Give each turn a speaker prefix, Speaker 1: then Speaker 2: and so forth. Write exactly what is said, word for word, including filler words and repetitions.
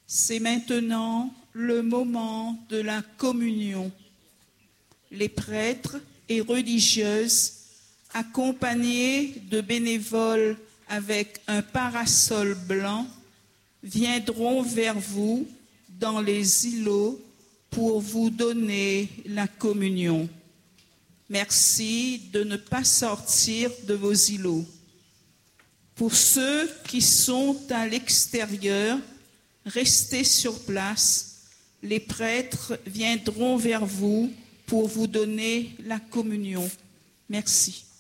Speaker 1: C'est maintenant le moment de la communion. Les prêtres et religieuses, accompagnés de bénévoles avec un parasol blanc, viendront vers vous dans les îlots pour vous donner la communion. Merci de ne pas sortir de vos îlots. Pour ceux qui sont à l'extérieur, restez sur place. Les prêtres viendront vers vous pour vous donner la communion. Merci.